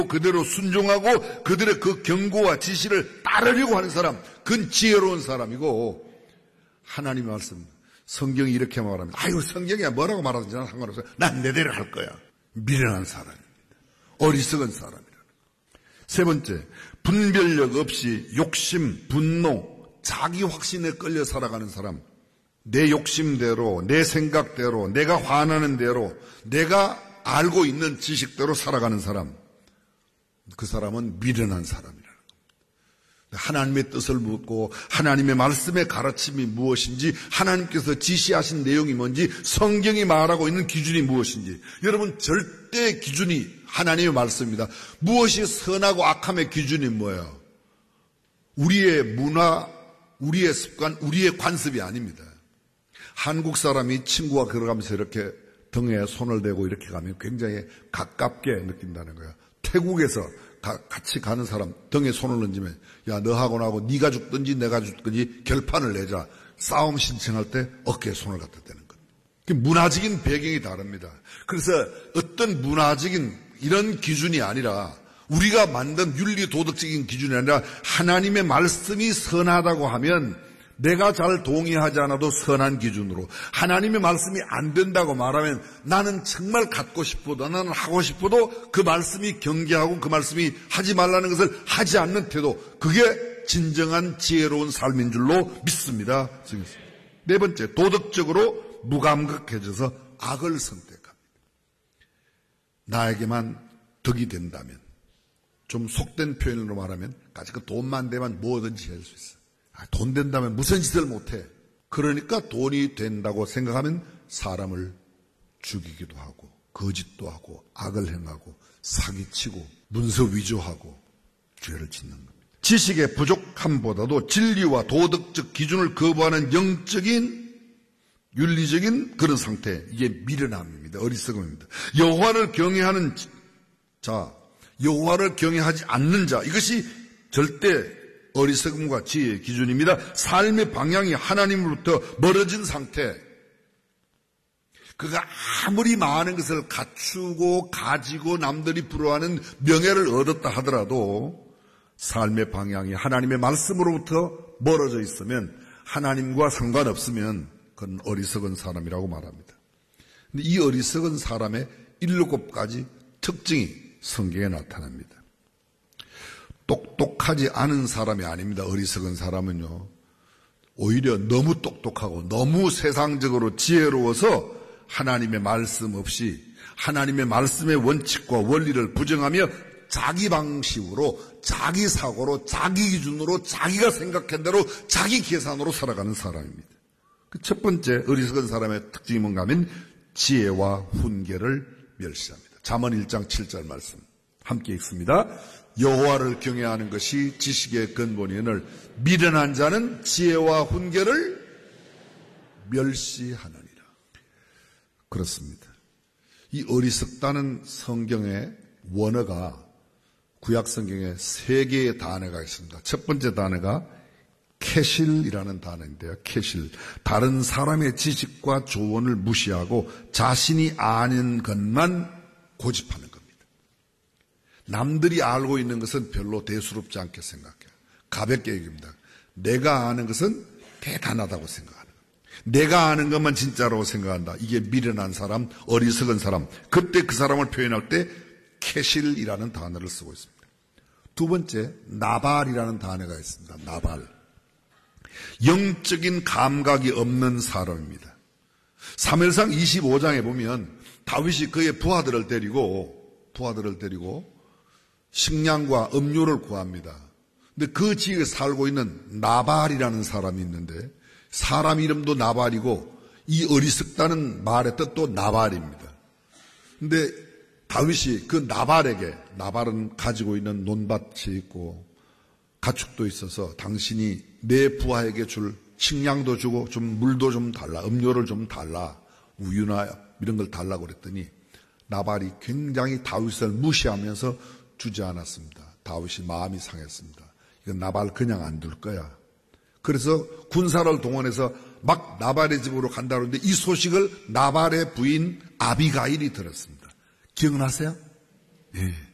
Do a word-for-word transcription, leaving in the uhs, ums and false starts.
그대로 순종하고 그들의 그 경고와 지시를 따르려고 하는 사람, 그건 지혜로운 사람이고, 하나님의 말씀, 성경이 이렇게 말합니다. 아이고, 성경이 뭐라고 말하든지 난 상관없어요. 난 내대로 할 거야. 미련한 사람입니다. 어리석은 사람이라. 세 번째, 분별력 없이 욕심, 분노, 자기 확신에 끌려 살아가는 사람. 내 욕심대로, 내 생각대로, 내가 화나는 대로, 내가 알고 있는 지식대로 살아가는 사람. 그 사람은 미련한 사람이라는 겁니다. 하나님의 뜻을 묻고 하나님의 말씀의 가르침이 무엇인지, 하나님께서 지시하신 내용이 뭔지, 성경이 말하고 있는 기준이 무엇인지. 여러분, 절대 기준이 하나님의 말씀입니다. 무엇이 선하고 악함의 기준이 뭐예요? 우리의 문화, 우리의 습관, 우리의 관습이 아닙니다. 한국 사람이 친구가 걸어가면서 이렇게 등에 손을 대고 이렇게 가면 굉장히 가깝게 느낀다는 거예요. 태국에서 가, 같이 가는 사람 등에 손을 얹으면, 야, 너하고 나하고 네가 죽든지 내가 죽든지 결판을 내자. 싸움 신청할 때 어깨에 손을 갖다 대는 겁니다. 문화적인 배경이 다릅니다. 그래서 어떤 문화적인 이런 기준이 아니라, 우리가 만든 윤리 도덕적인 기준이 아니라 하나님의 말씀이 선하다고 하면 내가 잘 동의하지 않아도 선한 기준으로, 하나님의 말씀이 안 된다고 말하면 나는 정말 갖고 싶어도, 나는 하고 싶어도 그 말씀이 경계하고 그 말씀이 하지 말라는 것을 하지 않는 태도, 그게 진정한 지혜로운 삶인 줄로 믿습니다. 네 번째, 도덕적으로 무감각해져서 악을 선택합니다. 나에게만 덕이 된다면, 좀 속된 표현으로 말하면 까짓 그 돈만 되면 뭐든지 할 수 있어. 돈 된다면 무슨 짓을 못해. 그러니까 돈이 된다고 생각하면 사람을 죽이기도 하고, 거짓도 하고, 악을 행하고, 사기치고, 문서 위조하고, 죄를 짓는 겁니다. 지식의 부족함보다도 진리와 도덕적 기준을 거부하는 영적인, 윤리적인 그런 상태, 이게 미련함입니다. 어리석음입니다. 여호와를 경외하는 자, 여호와를 경외하지 않는 자, 이것이 절대 어리석음과 지혜의 기준입니다. 삶의 방향이 하나님으로부터 멀어진 상태. 그가 아무리 많은 것을 갖추고 가지고 남들이 부러워하는 명예를 얻었다 하더라도 삶의 방향이 하나님의 말씀으로부터 멀어져 있으면, 하나님과 상관없으면 그건 어리석은 사람이라고 말합니다. 근데 이 어리석은 사람의 일곱 가지 특징이 성경에 나타납니다. 똑똑하지 않은 사람이 아닙니다. 어리석은 사람은요, 오히려 너무 똑똑하고 너무 세상적으로 지혜로워서 하나님의 말씀 없이 하나님의 말씀의 원칙과 원리를 부정하며 자기 방식으로, 자기 사고로, 자기 기준으로, 자기가 생각한 대로, 자기 계산으로 살아가는 사람입니다. 그 첫 번째 어리석은 사람의 특징이 뭔가 하면 지혜와 훈계를 멸시합니다. 잠언 일 장 칠 절 말씀 함께 읽습니다. 여호와를 경외하는 것이 지식의 근본이오늘 미련한 자는 지혜와 훈계를 멸시하느니라. 그렇습니다. 이 어리석다는 성경의 원어가 구약 성경에 세 개의 단어가 있습니다. 첫 번째 단어가 캐실이라는 단어인데요. 캐실. 다른 사람의 지식과 조언을 무시하고 자신이 아는 것만 고집하는 겁니다. 남들이 알고 있는 것은 별로 대수롭지 않게 생각해요. 가볍게 얘기합니다. 내가 아는 것은 대단하다고 생각하는 거예요. 내가 아는 것만 진짜라고 생각한다. 이게 미련한 사람, 어리석은 사람. 그때 그 사람을 표현할 때 캐실이라는 단어를 쓰고 있습니다. 두 번째, 나발이라는 단어가 있습니다. 나발. 영적인 감각이 없는 사람입니다. 사무엘상 이십오 장에 보면 다윗이 그의 부하들을 데리고 부하들을 데리고 식량과 음료를 구합니다. 근데 그 지역에 살고 있는 나발이라는 사람이 있는데, 사람 이름도 나발이고 이 어리석다는 말의 뜻도 나발입니다. 근데 다윗이 그 나발에게, 나발은 가지고 있는 논밭이 있고 가축도 있어서 당신이 내 부하에게 줄 식량도 주고 좀 물도 좀 달라, 음료를 좀 달라, 우유나 이런 걸 달라고 그랬더니 나발이 굉장히 다윗을 무시하면서 주지 않았습니다. 다윗이 마음이 상했습니다. 이건 나발 그냥 안 둘 거야. 그래서 군사를 동원해서 막 나발의 집으로 간다 그러는데 이 소식을 나발의 부인 아비가일이 들었습니다. 기억나세요? 예.